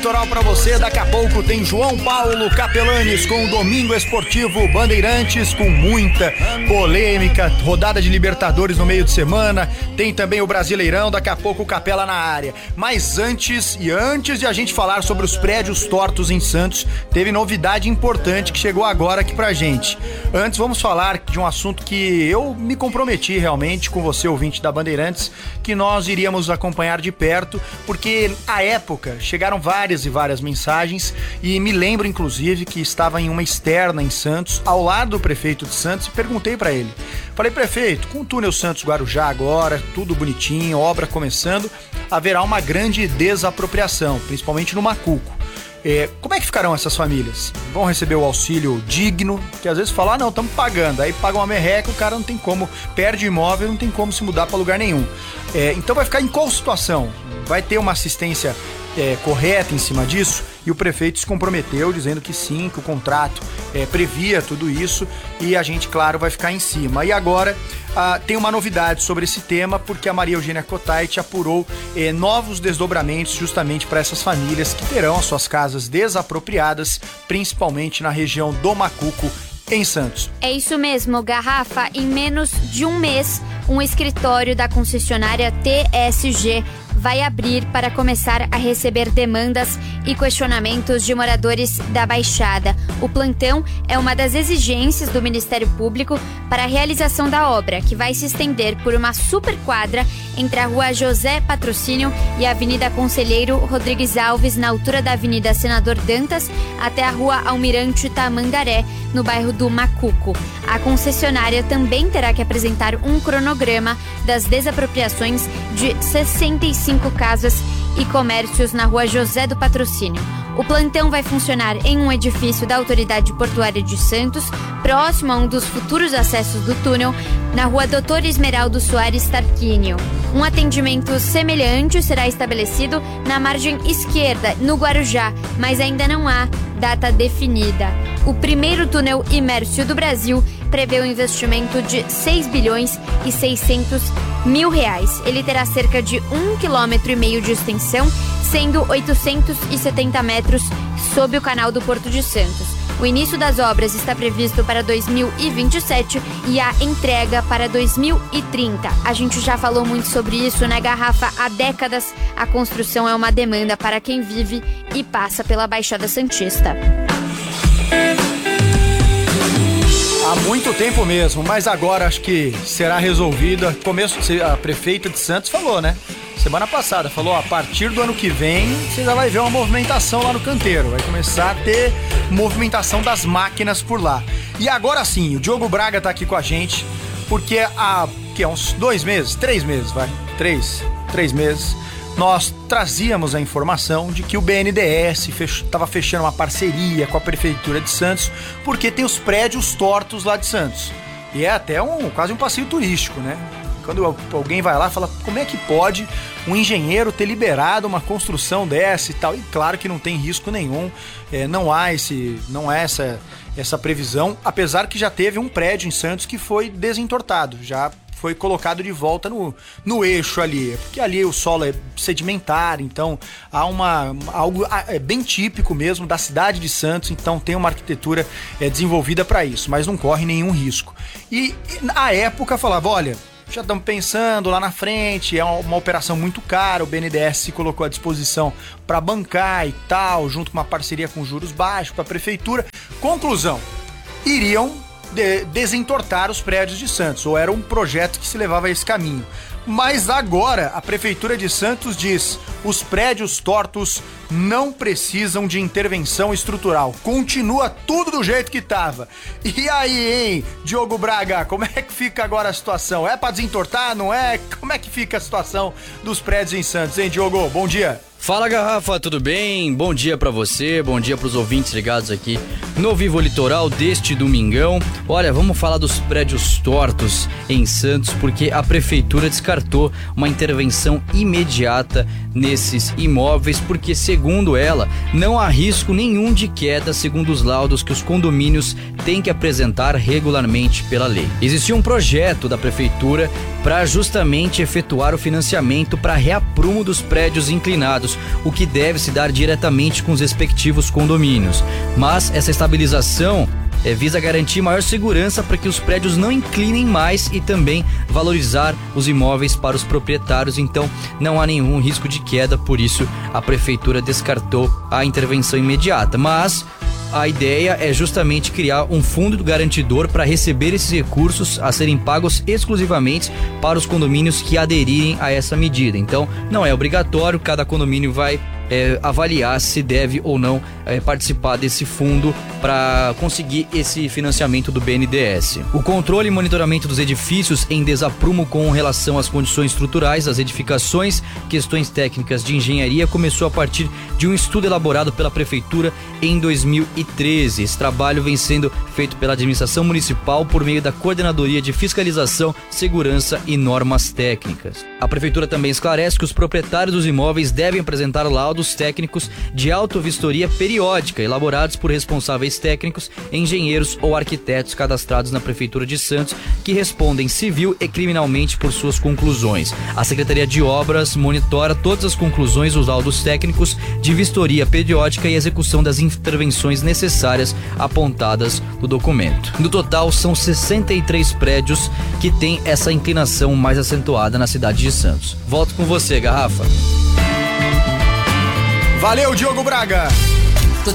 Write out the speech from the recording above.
Litoral pra você. Daqui a pouco tem João Paulo Capelanes com o Domingo Esportivo Bandeirantes, com muita polêmica, rodada de Libertadores no meio de semana, tem também o Brasileirão, daqui a pouco o Capela na área. Mas antes de a gente falar sobre os prédios tortos em Santos, teve novidade importante que chegou agora aqui pra gente. Antes vamos falar de um assunto que eu me comprometi realmente com você, ouvinte da Bandeirantes, que nós iríamos acompanhar de perto, porque à época chegaram várias e várias mensagens e me lembro inclusive que estava em uma externa em Santos, ao lado do prefeito de Santos, e perguntei pra ele. Falei, prefeito, com o túnel Santos-Guarujá agora, tudo bonitinho, obra começando, haverá uma grande desapropriação, principalmente no Macuco. Como é que ficarão essas famílias? Vão receber o auxílio digno, que às vezes falam, não, estamos pagando, aí paga uma merreca, o cara não tem como, perde o imóvel, não tem como se mudar para lugar nenhum. Então vai ficar em qual situação? Vai ter uma assistência correta em cima disso? E o prefeito se comprometeu dizendo que sim, que o contrato previa tudo isso e a gente, claro, vai ficar em cima. E agora tem uma novidade sobre esse tema, porque a Maria Eugênia Cotait apurou novos desdobramentos justamente para essas famílias que terão as suas casas desapropriadas, principalmente na região do Macuco, em Santos. É isso mesmo, Garrafa. Em menos de um mês, um escritório da concessionária TSG vai abrir para começar a receber demandas e questionamentos de moradores da Baixada. O plantão é uma das exigências do Ministério Público para a realização da obra, que vai se estender por uma superquadra entre a Rua José Patrocínio e a Avenida Conselheiro Rodrigues Alves, na altura da Avenida Senador Dantas, até a Rua Almirante Tamandaré, no bairro do Macuco. A concessionária também terá que apresentar um cronograma das desapropriações de 65 casas e comércios na Rua José do Patrocínio. O plantão vai funcionar em um edifício da Autoridade Portuária de Santos, próximo a um dos futuros acessos do túnel, na Rua Doutor Esmeraldo Soares Tarquínio. Um atendimento semelhante será estabelecido na margem esquerda, no Guarujá, mas ainda não há data definida. O primeiro túnel imércio do Brasil prevê um investimento de 6 bilhões e 600 mil reais. Ele terá cerca de 1,5 km de extensão, sendo 870 metros sob o canal do Porto de Santos. O início das obras está previsto para 2027 e a entrega para 2030. A gente já falou muito sobre isso, né, Garrafa? Há décadas, a construção é uma demanda para quem vive e passa pela Baixada Santista. Há muito tempo mesmo, mas agora acho que será resolvida. A prefeita de Santos falou, né? Semana passada, falou, a partir do ano que vem, você já vai ver uma movimentação lá no canteiro. Vai começar a ter movimentação das máquinas por lá. E agora sim, o Diogo Braga tá aqui com a gente, porque há uns 2 meses, 3 meses, vai, 3 meses, nós trazíamos a informação de que o BNDES estava fechando uma parceria com a Prefeitura de Santos, porque tem os prédios tortos lá de Santos. E é até quase um passeio turístico, né? Quando alguém vai lá, fala, como é que pode um engenheiro ter liberado uma construção dessa e tal? E claro que não tem risco nenhum, não há essa previsão, apesar que já teve um prédio em Santos que foi desentortado, já foi colocado de volta no eixo ali, porque ali o solo é sedimentar, então há algo bem típico mesmo da cidade de Santos, então tem uma arquitetura desenvolvida para isso, mas não corre nenhum risco. E na época falava, olha, já estamos pensando lá na frente, é uma operação muito cara, o BNDES se colocou à disposição para bancar e tal, junto com uma parceria com juros baixos para a prefeitura. Conclusão, iriam desentortar os prédios de Santos, ou era um projeto que se levava a esse caminho. Mas agora a Prefeitura de Santos diz, os prédios tortos não precisam de intervenção estrutural, continua tudo do jeito que estava. E aí, hein, Diogo Braga, como é que fica agora a situação? É para desentortar, não é? Como é que fica a situação dos prédios em Santos, hein, Diogo? Bom dia. Fala, Garrafa, tudo bem? Bom dia pra você, bom dia pros ouvintes ligados aqui no Vivo Litoral deste domingão. Olha, vamos falar dos prédios tortos em Santos, porque a prefeitura descartou uma intervenção imediata nesses imóveis porque, segundo ela, não há risco nenhum de queda segundo os laudos que os condomínios têm que apresentar regularmente pela lei. Existia um projeto da prefeitura para justamente efetuar o financiamento para reaprumo dos prédios inclinados, o que deve se dar diretamente com os respectivos condomínios. Mas essa estabilização visa garantir maior segurança para que os prédios não inclinem mais e também valorizar os imóveis para os proprietários, então não há nenhum risco de queda, por isso a prefeitura descartou a intervenção imediata. Mas a ideia é justamente criar um fundo garantidor para receber esses recursos a serem pagos exclusivamente para os condomínios que aderirem a essa medida. Então não é obrigatório, cada condomínio vai avaliar se deve ou não participar desse fundo para conseguir esse financiamento do BNDES. O controle e monitoramento dos edifícios em desaprumo com relação às condições estruturais das edificações, questões técnicas de engenharia, começou a partir de um estudo elaborado pela Prefeitura em 2013. Esse trabalho vem sendo feito pela administração municipal por meio da Coordenadoria de Fiscalização, Segurança e Normas Técnicas. A Prefeitura também esclarece que os proprietários dos imóveis devem apresentar laudos técnicos de autovistoria periódica, elaborados por responsáveis técnicos, engenheiros ou arquitetos cadastrados na Prefeitura de Santos, que respondem civil e criminalmente por suas conclusões. A Secretaria de Obras monitora todas as conclusões dos laudos técnicos de vistoria periódica e execução das intervenções necessárias apontadas no documento. No total, são 63 prédios que têm essa inclinação mais acentuada na cidade de Santos. Volto com você, Garrafa. Valeu, Diogo Braga!